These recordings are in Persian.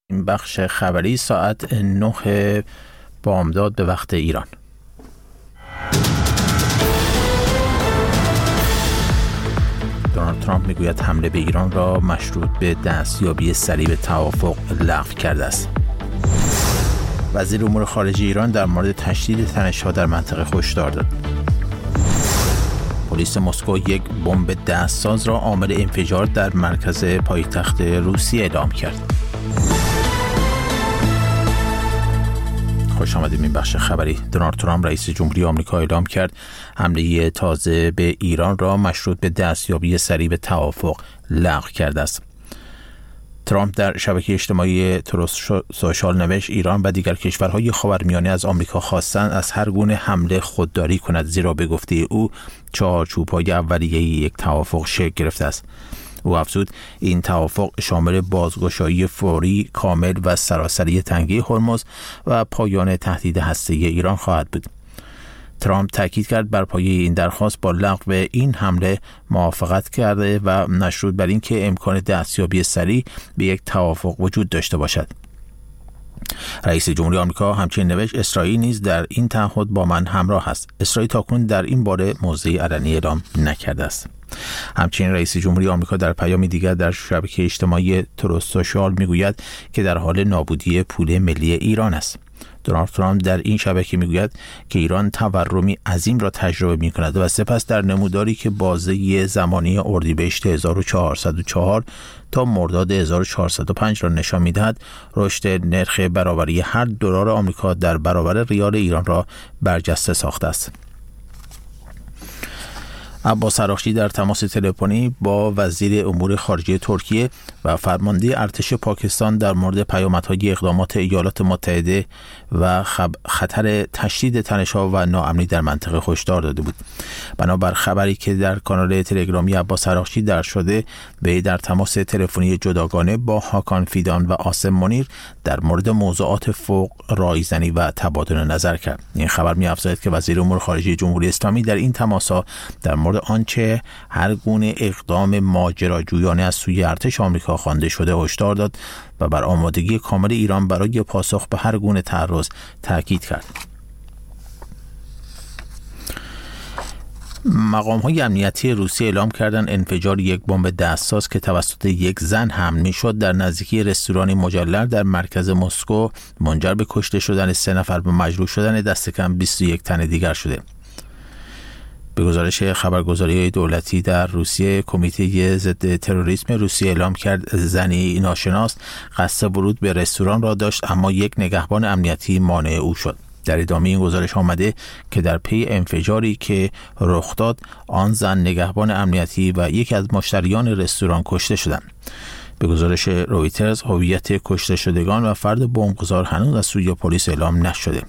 این بخش خبری ساعت 9 بامداد به وقت ایران. دونالد ترامپ میگوید حمله به ایران را مشروط به دستیابی سریع به توافق لغو کرده است. وزیر امور خارجه ایران در مورد تشدید تنش‌ها در منطقه هشدار داد. پلیس مسکو یک بمب دستساز را عامل انفجار در مرکز پایتخت روسیه اعلام کرد. خوش آمدید. این بخش خبری. دونالد ترامپ رئیس جمهوری آمریکا اعلام کرد حمله تازه به ایران را مشروط به دستیابی سریع به توافق لغو کرده است. ترامپ در شبکه اجتماعی تروث سوشال نوشت ایران و دیگر کشورهای خاورمیانه از آمریکا خواستند از هر گونه حمله خودداری کند، زیرا به گفته او چارچوب‌های اولیه یک توافق شکل گرفته است. او افزود این توافق شامل بازگشایی فوری، کامل و سراسری تنگه هرمز و پایان تهدید هسته‌ای ایران خواهد بود. ترامپ تاکید کرد بر پایه این درخواست با لغو این حمله موافقت کرده و مشروط بر این که امکان دستیابی سریع به یک توافق وجود داشته باشد. رئیس جمهوری آمریکا همچنین نوشت اسرائیل نیز در این تعهد با من همراه است. اسرائیل تاکنون در این باره موضعی علنی اعلام نکرده است. همچنین رئیس جمهوری آمریکا در پیامی دیگر در شبکه اجتماعی تروث سوشال میگوید که در حال نابودی پول ملی ایران است. دونالد ترامپ در این شبکه میگوید که ایران تورمی عظیم را تجربه می‌کند و سپس در نموداری که بازه زمانی اردیبهشت 1404 تا مرداد 1405 را نشان می‌دهد، رشد نرخ برابری هر دلار آمریکا در برابر ریال ایران را برجسته ساخته است. عباس عراقچی در تماس تلفنی با وزیر امور خارجه ترکیه و فرمانده ارتش پاکستان در مورد پیامدهای اقدامات ایالات متحده و خطر تشدید تنش‌ها و ناامنی در منطقه هشدار داده بود. بنابر خبری که در کانال تلگرامی عباس عراقچی در شده، وی در تماس تلفنی جداگانه با هاکان فیدان و آسم منیر در مورد موضوعات فوق رایزنی و تبادل نظر کرد. این خبر می‌افزاید که وزیر امور خارجه جمهوری اسلامی در این تماس‌ها در مورد آنچه هر گونه اقدام ماجراجویانه از سوی ارتش آمریکا خوانده شده هشدار داد و بر آمادگی کامل ایران برای پاسخ به هر گونه تعرض تاکید کرد. مقام‌های امنیتی روسیه اعلام کردند انفجار یک بمب دستساز که توسط یک زن حمل می‌شد در نزدیکی رستورانی مجلل در مرکز مسکو منجر به کشته شدن 3 نفر و مجروح شدن دست کم 21 تن دیگر شده. به گزارش خبرگزاری دولتی در روسیه، کمیته ضد تروریسم روسیه اعلام کرد زنی ناشناس قصد ورود به رستوران را داشت، اما یک نگهبان امنیتی مانع او شد. در ادامه این گزارش آمده که در پی انفجاری که رخ داد، آن زن، نگهبان امنیتی و یکی از مشتریان رستوران کشته شدند. به گزارش رویترز، هویت کشته شدگان و فرد بمبگذار هنوز از سوی پلیس اعلام نشده.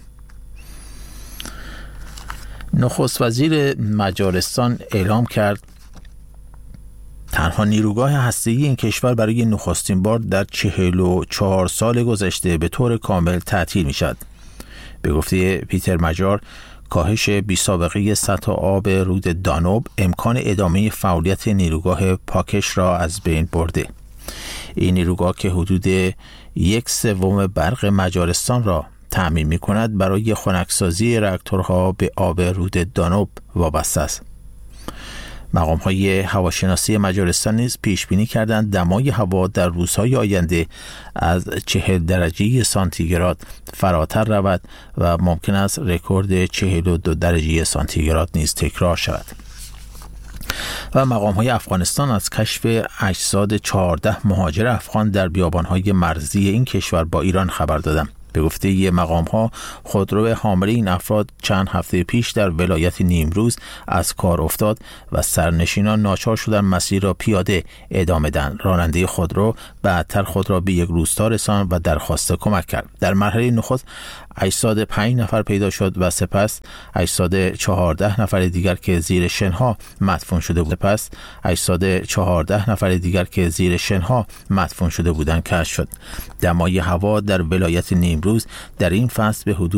نخست وزیر مجارستان اعلام کرد تنها نیروگاه هسته‌ای این کشور برای نخستین بار در 44 سال گذشته به طور کامل تعطیل می‌شود. به گفته پیتر مجار، کاهش بی‌سابقه سطح آب رود دانوب امکان ادامه فعالیت نیروگاه پاکش را از بین برده. این نیروگاه که حدود 1/3 برق مجارستان را تأمین می کند، برای خنکسازی راکتورها به آب رود دانوب وابسته است. مقام‌های هواشناسی مجارستان نیز پیش بینی کردند دمای هوا در روزهای آینده از 40 درجه سانتیگراد فراتر رود و ممکن است رکورد 42 درجه سانتیگراد نیز تکرار شود. و مقام‌های افغانستان از کشف اجساد 14 مهاجر افغان در بیابان‌های مرزی این کشور با ایران خبر دادند. به گفته مقام‌ها، خودرو حامل این افراد چند هفته پیش در ولایت نیمروز از کار افتاد و سرنشینان ناچار شدند مسیر را پیاده ادامه دهند. راننده خودرو بعدتر خود را به یک روستا رساند و درخواست کمک کرد. در مرحله نخست اجساد 5 نفر پیدا شد و سپس اجساد 14 نفر دیگر که زیر شنها مدفون شده بودند کشف شد. دمای هوا در ولایت نیمروز در این فصل به حدود